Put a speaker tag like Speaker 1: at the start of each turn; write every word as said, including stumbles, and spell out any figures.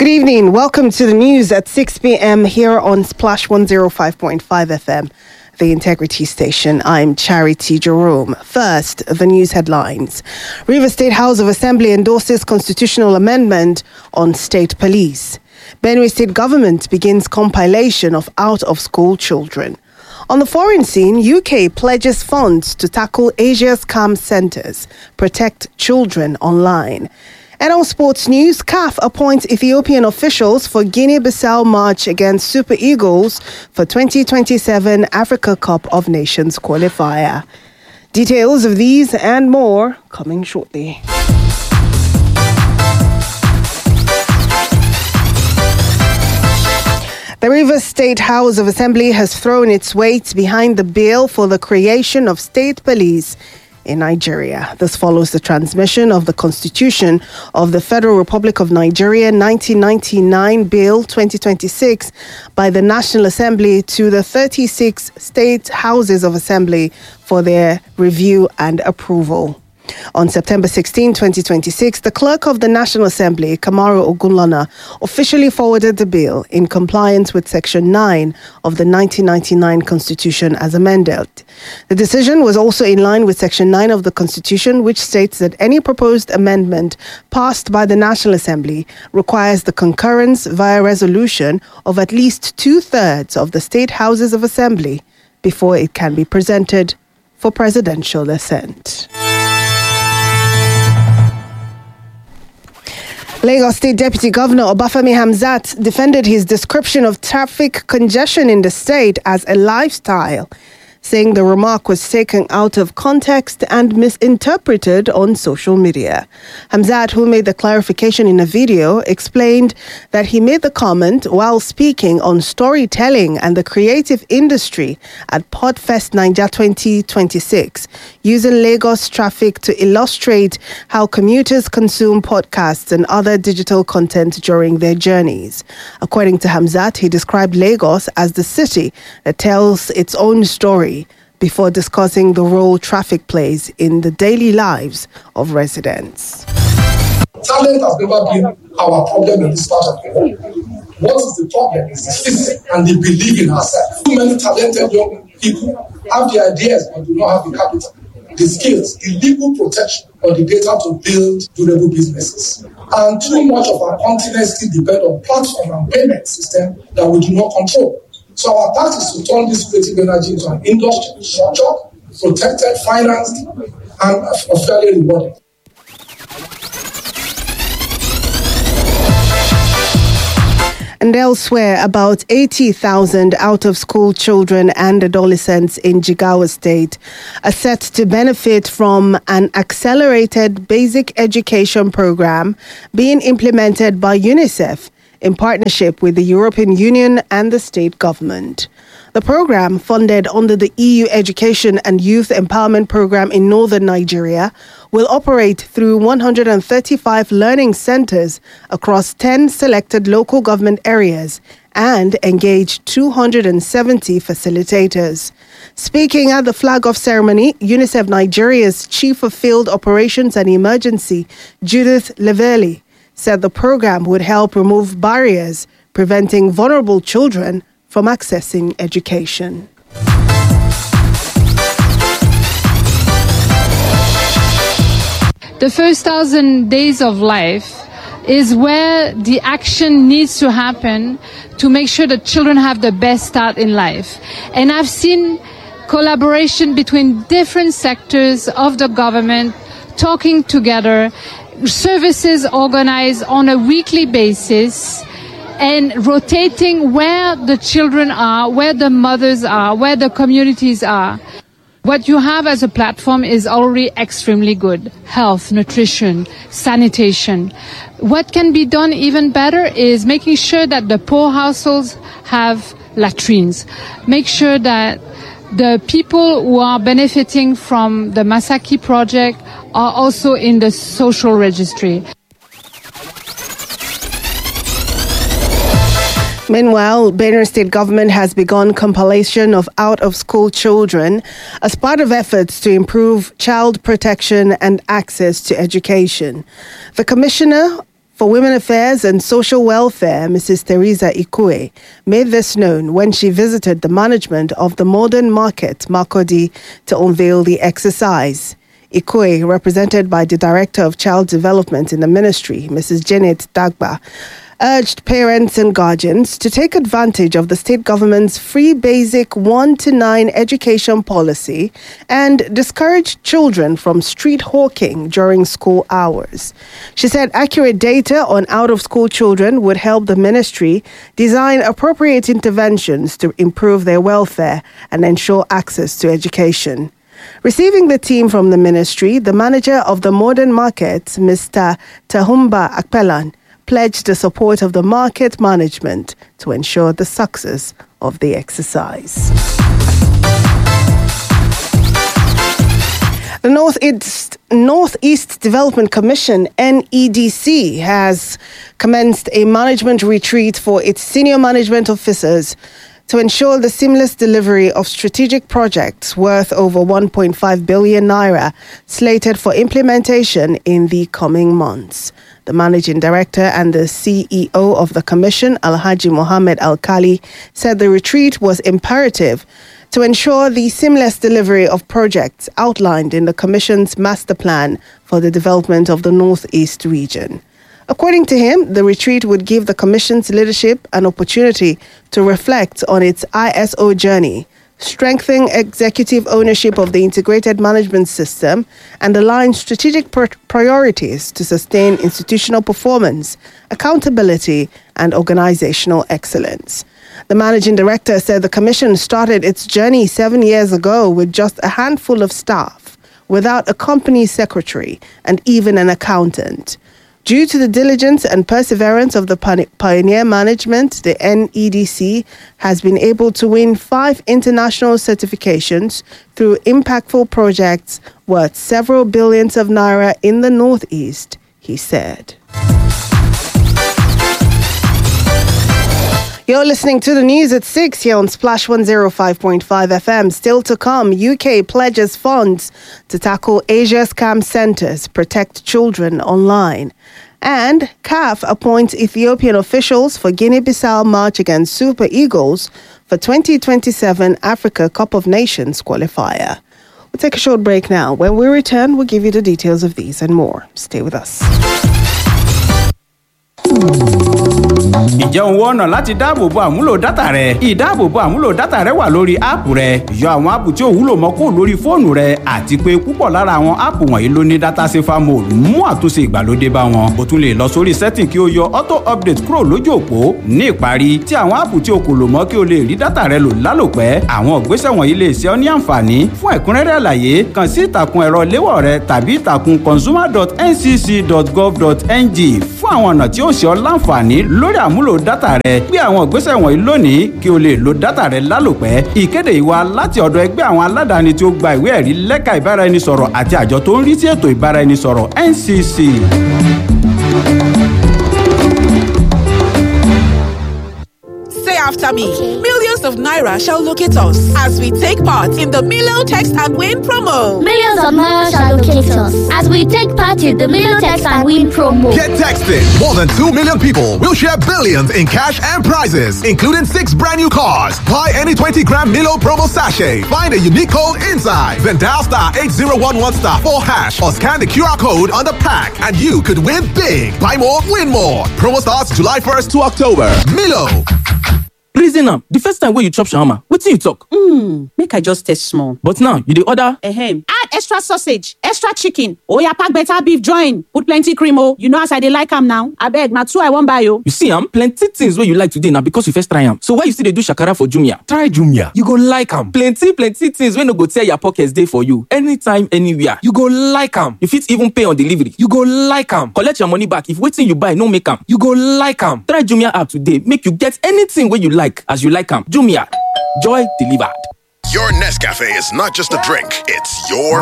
Speaker 1: Good evening. Welcome to the news at six p.m. here on Splash one oh five point five F M, the Integrity Station. I'm Charity Jerome. First, the news headlines. Rivers State House of Assembly endorses constitutional amendment on state police. Benue State government begins compilation of out-of-school children. On the foreign scene, U K pledges funds to tackle Asia's scam centers, protect children online. And on sports news, C A F appoints Ethiopian officials for Guinea-Bissau march against Super Eagles for twenty twenty-seven Africa Cup of Nations qualifier. Details of these and more coming shortly. The Rivers State House of Assembly has thrown its weight behind the bill for the creation of state police in Nigeria. This follows the transmission of the Constitution of the Federal Republic of Nigeria nineteen ninety-nine Bill twenty twenty-six by the National Assembly to the thirty-six state houses of assembly for their review and approval. On September sixteenth, twenty twenty-six, the clerk of the National Assembly, Kamaru Ogunlona, officially forwarded the bill in compliance with Section nine of the nineteen ninety-nine Constitution as amended. The decision was also in line with Section nine of the Constitution, which states that any proposed amendment passed by the National Assembly requires the concurrence via resolution of at least two-thirds of the state houses of assembly before it can be presented for presidential assent. Lagos State Deputy Governor Obafemi Hamzat defended his description of traffic congestion in the state as a lifestyle, saying the remark was taken out of context and misinterpreted on social media. Hamzat, who made the clarification in a video, explained that he made the comment while speaking on storytelling and the creative industry at Podfest Nigeria twenty twenty-six, using Lagos traffic to illustrate how commuters consume podcasts and other digital content during their journeys. According to Hamzat, he described Lagos as the city that tells its own story before discussing the role traffic plays in the daily lives of residents.
Speaker 2: Talent has never been our problem in this part of the world. What is the problem is the system and the belief in ourselves. Too many talented young people have the ideas but do not have the capital, the skills, the legal protection, or the data to build durable businesses. And too much of our continent still depend on platform and payment system that we do not control. So our task is to turn this creative energy into an industry structured, protected, financed, and fairly rewarded.
Speaker 1: And elsewhere, about eighty thousand out-of-school children and adolescents in Jigawa State are set to benefit from an accelerated basic education program being implemented by UNICEF in partnership with the European Union and the state government. The program, funded under the E U Education and Youth Empowerment Program in northern Nigeria, will operate through one hundred thirty-five learning centers across ten selected local government areas and engage two hundred seventy facilitators. Speaking at the flag-off ceremony, UNICEF Nigeria's Chief of Field Operations and Emergency, Judith Leveli, said the program would help remove barriers preventing vulnerable children from accessing education.
Speaker 3: The first thousand days of life is where the action needs to happen to make sure that children have the best start in life. And I've seen collaboration between different sectors of the government talking together, services organized on a weekly basis, and rotating where the children are, where the mothers are, where the communities are. What you have as a platform is already extremely good. Health, nutrition, sanitation. What can be done even better is making sure that the poor households have latrines. Make sure that the people who are benefiting from the Masaki project are also in the social registry.
Speaker 1: Meanwhile, Benue State government has begun compilation of out-of-school children as part of efforts to improve child protection and access to education. The Commissioner for for Women Affairs and Social Welfare, Missus Teresa Ikue, made this known when she visited the management of the Modern Market, Makurdi, to unveil the exercise. Ikue, represented by the Director of Child Development in the ministry, Missus Janet Dagba, urged parents and guardians to take advantage of the state government's free basic one to nine education policy and discourage children from street hawking during school hours. She said accurate data on out-of-school children would help the ministry design appropriate interventions to improve their welfare and ensure access to education. Receiving the team from the ministry, the manager of the Modern Market, Mister Tahumba Akpelan, pledged the support of the market management to ensure the success of the exercise. The Northeast, Northeast Development Commission, N E D C, has commenced a management retreat for its senior management officers to ensure the seamless delivery of strategic projects worth over one point five billion naira slated for implementation in the coming months. The managing director and the C E O of the commission, Alhaji Mohammed Al-Kali, said the retreat was imperative to ensure the seamless delivery of projects outlined in the commission's master plan for the development of the Northeast region. According to him, the retreat would give the Commission's leadership an opportunity to reflect on its I S O journey, strengthen executive ownership of the integrated management system, and align strategic pr- priorities to sustain institutional performance, accountability, and organizational excellence. The managing director said the Commission started its journey seven years ago with just a handful of staff, without a company secretary, and even an accountant. Due to the diligence and perseverance of the pioneer management, the N E D C has been able to win five international certifications through impactful projects worth several billions of naira in the Northeast, he said. You're listening to the news at six here on Splash one oh five point five F M. Still to come, U K pledges funds to tackle Asia scam centers, protect children online. And C A F appoints Ethiopian officials for Guinea-Bissau match against Super Eagles for twenty twenty-seven Africa Cup of Nations qualifier. We'll take a short break now. When we return, we'll give you the details of these and more. Stay with us.
Speaker 4: Ǹjẹ́ o wọ ọ̀nà láti dáàbòbo àmúlò dátà rẹ? Ìdáàbòbo àmúlò dátà rẹ wà lórí áàpù rẹ. Yọ àwọn áàpù tí ò wúlò mọ́ kúrò lórí fóònù rẹ àti pé púpọ̀ lára àwọn áàpù wọ̀nyí ló ní data safer mode mú àtúnṣe ìgbàlódé bá wọn. O tún lè lọ sórí setting kí o yọ auto update kúrò lójú òpó. Ní ìparí, tí àwọn áàpù tí o kò lò mọ́ kí o lè rí dátà rẹ lò lálòpẹ́. Àwọn ìgbésẹ̀ wọ̀nyí lè ṣe ọ́ ní àǹfààní. Fún ẹ̀kúnrẹ́rẹ́ àlàyé, kàn sí ìtàkùn ẹ̀rọ léwọ̀ rẹ tàbí ìtàkùn consumer dot n c c dot gov dot n g fún àwọn ọ̀nà tí ó ṣe ọ́ láǹfààní lórí àmúlò dátà rẹ. Gbé àwọn ìgbésẹ̀ wọ̀nyí lónìí kí o lè lo dátà rẹ lálòpẹ́. Ìkéde yìí wá láti ọ̀dọ̀ ẹgbẹ́ àwọn aládàáni tí ó gba ìwé ẹ̀rí lẹ́ka ìbáraẹnisọ̀rọ̀ àti àjọ tó ń rí sí ètò ìbáraẹnisọ̀rọ̀ N C C.
Speaker 5: Say after me. Okay. Millions of naira shall locate us as we take part in the Milo Text and Win promo.
Speaker 6: Millions of naira shall locate us as we take part in the Milo Text and Win promo.
Speaker 7: Get texted. More than two million people will share billions in cash and prizes, including six brand new cars. Buy any twenty gram Milo promo sachet. Find a unique code inside. Then dial star eight zero one one star four hash or scan the Q R code on the pack and you could win big. Buy more, win more. Promo starts July first to October. Milo.
Speaker 8: Reason am, the first time when you chop shawarma, wetin you talk?
Speaker 9: Mm, make I just taste small.
Speaker 8: But now, you dey order?
Speaker 9: Ahem. Add extra sausage, extra chicken. Oya pack better beef join. Put plenty cream oh. You know as I dey like am now. Abeg, na two I wan buy oh.
Speaker 8: You see am, plenty things wey you like today na because you first try am. So why you still dey do shakara for Jumia?
Speaker 10: Try Jumia, you go like am.
Speaker 8: Plenty plenty things wey no go tear your pockets dey for you. Anytime, anywhere.
Speaker 10: You go like am.
Speaker 8: You fit even pay on delivery.
Speaker 10: You go like am.
Speaker 8: Collect your money back if wetin you buy no make am.
Speaker 10: You go like am.
Speaker 8: Try Jumia app today make you get anything wey you like as you like am. Jumia, joy delivered.
Speaker 11: Your Nescafe is not just a drink, it's your